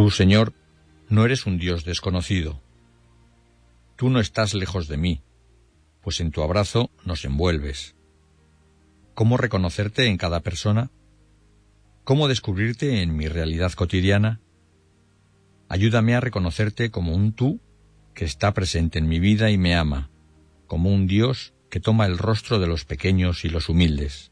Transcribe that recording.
Tú, Señor, no eres un Dios desconocido. Tú no estás lejos de mí, pues en tu abrazo nos envuelves. ¿Cómo reconocerte en cada persona? ¿Cómo descubrirte en mi realidad cotidiana? Ayúdame a reconocerte como un tú que está presente en mi vida y me ama, como un Dios que toma el rostro de los pequeños y los humildes.